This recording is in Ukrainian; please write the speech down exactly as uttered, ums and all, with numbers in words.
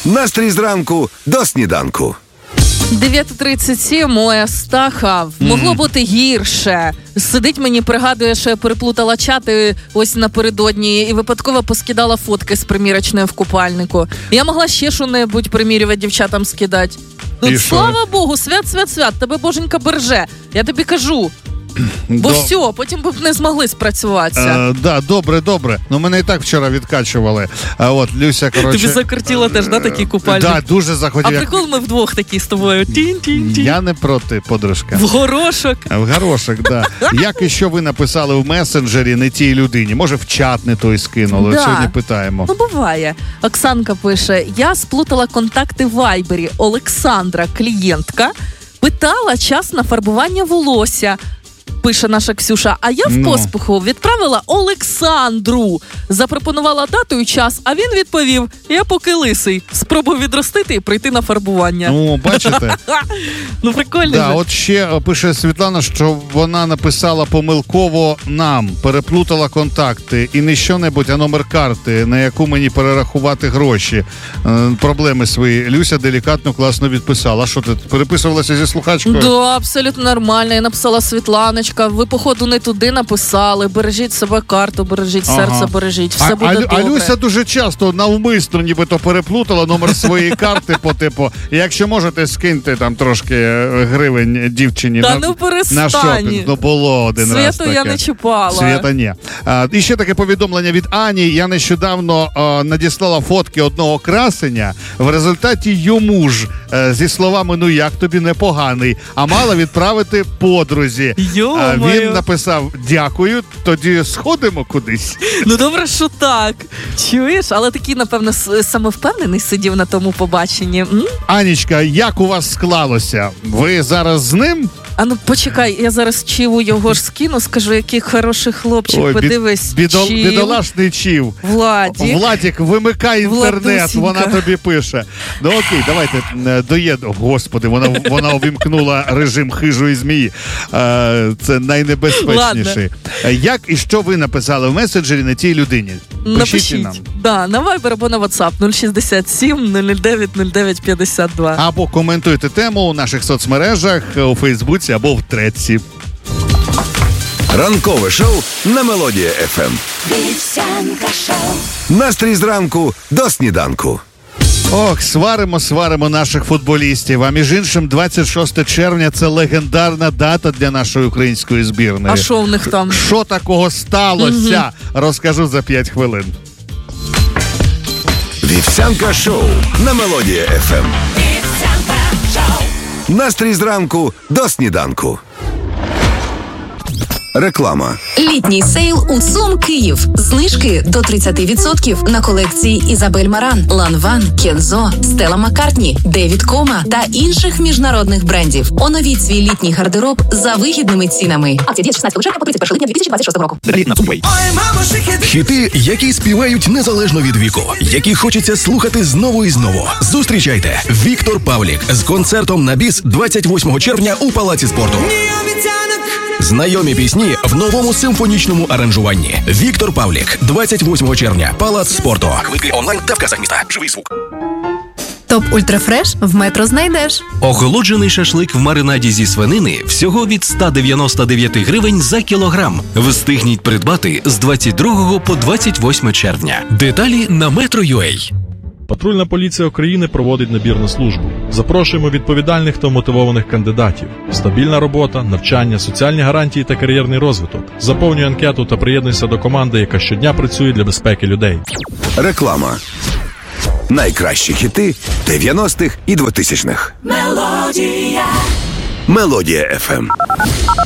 Настрій зранку до сніданку. дев'ята тридцять сім, моя Стаха. Могло бути гірше. Сидить мені, пригадує, що я переплутала чати ось напередодні і випадково поскидала фотки з примірочної в купальнику. Я могла ще що-небудь примірювати дівчатам скидати. Ну, слава Богу, свят, свят, свят, тебе боженька береже. Я тобі кажу. Бо До... все, потім б не змогли спрацюватися. Е, да, добре, добре. Ну, мене і так вчора відкачували. А от Люся, коротше... Тобі закортіло теж, да, такий купальник? Да, дуже захотів. А прикол, ми вдвох такі з тобою. Тінь-тінь-тінь. Я не проти, подружка. В горошок. В горошок, да. Як і що ви написали в месенджері не тій людині? Може, в чат не той скинули? Да. Сьогодні питаємо. Ну, буває. Оксанка пише, я сплутала контакти в Вайбері. Олександра, клієнтка, питала час на фарбування волосся. Пише наша Ксюша, а я в ну. поспіху відправила Олександру. Запропонувала дату і час, а він відповів, я поки лисий. Спробую відростити і прийти на фарбування. Ну, бачите? Ну, прикольно. Да, же. от ще пише Світлана, що вона написала помилково нам, переплутала контакти і не що-небудь, а номер карти, на яку мені перерахувати гроші. Е, проблеми свої. Люся делікатно, класно відписала. А що, ти переписувалася зі слухачкою? Да, абсолютно нормально. Я написала Світлана, ви, походу, не туди написали. Бережіть себе карту, бережіть ага. серце, бережіть. Все а, буде а, добре. А Люся дуже часто навмисно нібито переплутала номер своєї карти по типу, якщо можете, скиньте там трошки гривень дівчині Та на, ну на шопінг. Ну, було один Світу раз таке. Я не чіпала. Світа ні. А, і ще таке повідомлення від Ані. Я нещодавно а, надіслала фотки одного красення. В результаті йому ж а, зі словами «ну як тобі непоганий», а мала відправити подрузі. А він написав «дякую, тоді сходимо кудись». Ну добре, що так. Чуєш? Але такий, напевно, самовпевнений сидів на тому побаченні. М? Анічка, як у вас склалося? Ви зараз з ним? А ну почекай, я зараз Чіву його ж скину, скажу, який хороший хлопчик, Ой, подивись. Бідол, Чів. бідолашний Чів. Владік. Владік, вимикай інтернет, Владусінька. Вона тобі пише. Ну окей, давайте доєдно. Господи, вона, вона увімкнула режим хижої змії. Е, це найнебезпечніший. Ладно. Як і що ви написали в месенджері на тій людині? Пишіть Напишіть. нам. Да, на Viber або на WhatsApp нуль шістдесят сім нуль дев'ять нуль дев'ять п'ятдесят два. Або коментуйте тему у наших соцмережах, у Фейсбуці або в Тредці. Ранкове шоу на Мелодія еф ем. Настрій зранку до сніданку. Ох, сваримо, сваримо наших футболістів. А між іншим, двадцять шостого червня – це легендарна дата для нашої української збірної. А що в них там? Що такого сталося? Угу. Розкажу за п'ять хвилин. Вівсянка шоу на Мелодія еф ем. Настрій зранку до сніданку. Реклама. Літній сейл у ЦУМ Київ. Знижки до тридцять відсотків на колекції Ізабель Маран, Ланван, Кензо, Стелла Маккартні, Девід Кома та інших міжнародних брендів. Оновіть свій літній гардероб за вигідними цінами. Акція діє з шістнадцятого червня по тридцять перше липня дві тисячі двадцять шостого року. Хіти, які співають незалежно від віку, які хочеться слухати знову і знову. Зустрічайте Віктор Павлік з концертом на біс двадцять восьмого червня у Палаці спорту. Знайомі пісні в новому симфонічному аранжуванні. Віктор Павлік, двадцять восьмого червня, Палац спорту. Квитки онлайн та в касах міста. Живий звук. Топ Ультрафреш в Метро знайдеш. Охолоджений шашлик в маринаді зі свинини всього від сто дев'яносто дев'ять гривень за кілограм. Встигніть придбати з двадцять другого по двадцять восьме червня. Деталі на Metro.ua. Патрульна поліція України проводить набір на службу. Запрошуємо відповідальних та мотивованих кандидатів. Стабільна робота, навчання, соціальні гарантії та кар'єрний розвиток. Заповнюй анкету та приєднуйся до команди, яка щодня працює для безпеки людей. Реклама. Найкращі хіти дев'яностих і двотисячних. Мелодія. Мелодія еф ем.